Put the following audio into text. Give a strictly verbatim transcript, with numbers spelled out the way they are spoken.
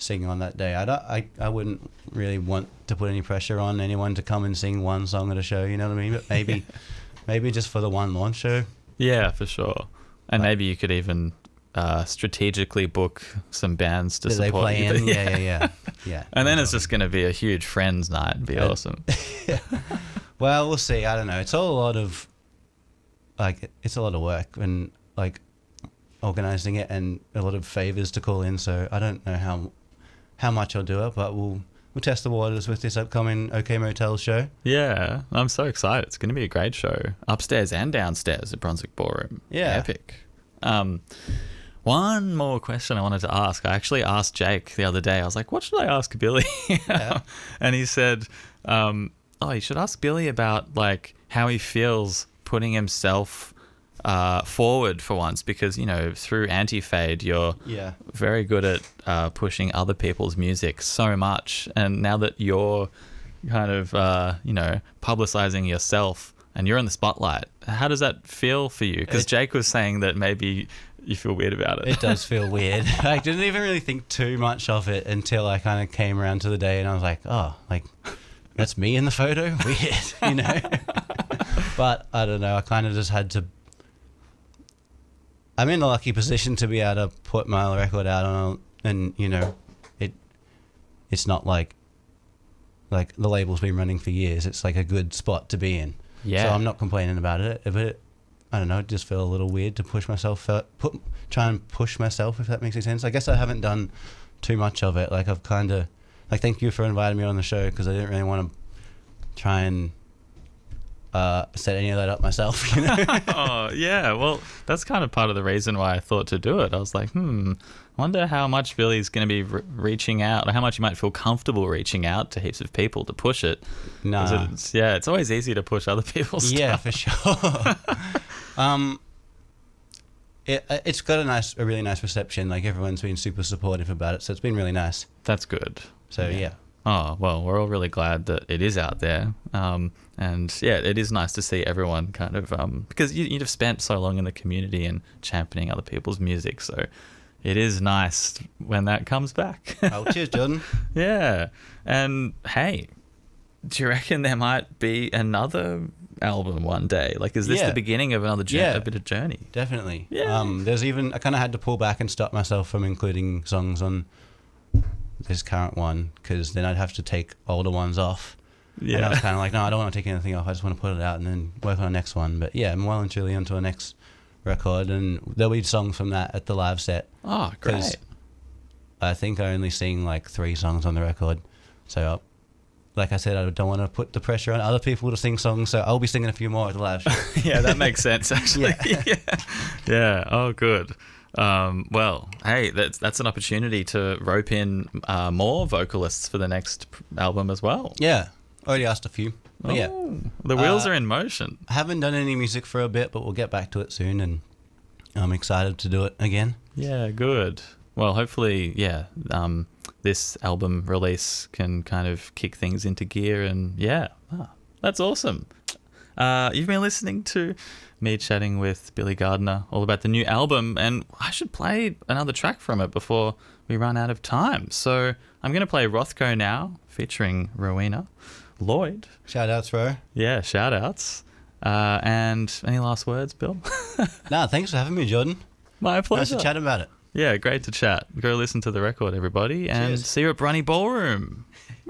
sing on that day. I, don't, I I wouldn't really want to put any pressure on anyone to come and sing one song at a show, you know what I mean? But maybe yeah. maybe just for the one launch show. Yeah, for sure. And like, maybe you could even uh, strategically book some bands to Did support they play you. in? Yeah, yeah, yeah. yeah. And then it's just going to be a huge Friends night. It'd be uh, awesome. yeah. Well, we'll see. I don't know. It's all a lot of, like, it's a lot of work and, like, organising it and a lot of favours to call in. So I don't know how how much I'll do it, but we'll we'll test the waters with this upcoming OK Motel show. Yeah, I'm so excited. It's going to be a great show, upstairs and downstairs at Brunswick Ballroom. Yeah, epic. Um, one more question I wanted to ask. I actually asked Jake the other day. I was like, "What should I ask Billy?" Yeah. And he said, um, "Oh, you should ask Billy about like how he feels putting himself." Uh, forward for once, because you know through Anti-Fade you're yeah. very good at uh, pushing other people's music so much, and now that you're kind of uh, you know publicizing yourself and you're in the spotlight, how does that feel for you? Because Jake was saying that maybe you feel weird about it. It does feel weird. I didn't even really think too much of it until I kind of came around to the day and I was like, oh, like that's me in the photo? Weird, you know. But I don't know, I kind of just had to. I'm in a lucky position to be able to put my record out on, a, and you know, it. It's not like, like the label's been running for years. It's like a good spot to be in. Yeah. So I'm not complaining about it. But I don't know. It just felt a little weird to push myself, uh, put try and push myself. If that makes any sense. I guess I haven't done too much of it. Like I've kind of, like thank you for inviting me on the show because I didn't really want to try and. Uh, set any of that up myself, you know? Oh, yeah. Well, that's kind of part of the reason why I thought to do it. I was like, hmm, I wonder how much Billy's going to be re- reaching out, or how much you might feel comfortable reaching out to heaps of people to push it. Nah. It's, yeah, it's always easy to push other people's yeah, stuff. for sure. um, it, it's got a nice, a really nice reception. Like everyone's been super supportive about it, so it's been really nice. That's good. So yeah. yeah. Oh, well, we're all really glad that it is out there. Um, and yeah, it is nice to see everyone kind of, um, because you, you've spent so long in the community and championing other people's music. So it is nice when that comes back. Oh, cheers, Jordan. Yeah. And hey, do you reckon there might be another album one day? Like, is this yeah. the beginning of another journey, yeah, a bit of journey? Definitely. Yeah. Um, there's even, I kind of had to pull back and stop myself from including songs on this current one because then I'd have to take older ones off. Yeah. And I was kind of like, no, I don't want to take anything off. I just want to put it out and then work on the next one. But yeah, I'm well and truly onto a next record, and there'll be songs from that at the live set. Oh, great. I think I only sing like three songs on the record. So, I'll, like I said, I don't want to put the pressure on other people to sing songs, so I'll be singing a few more at the live show. Yeah, that makes sense, actually. Yeah. yeah. Yeah. Oh, good. Um, well, hey, that's that's an opportunity to rope in uh, more vocalists for the next album as well. Yeah, already asked a few. But oh, yeah, the wheels uh, are in motion. I haven't done any music for a bit, but we'll get back to it soon, and I'm excited to do it again. Yeah, good. Well, hopefully, yeah, um, this album release can kind of kick things into gear, and yeah, oh, that's awesome. Uh, you've been listening to me chatting with Billy Gardiner all about the new album, and I should play another track from it before we run out of time. So I'm going to play Rothko now, featuring Rowena Lloyd. Shout outs, Ro. Yeah, shout outs. Uh, and any last words, Bill? Nah, thanks for having me, Jordan. My pleasure. Nice to chat about it. Yeah, great to chat. Go listen to the record, everybody, and Cheers. see you at Brunny Ballroom.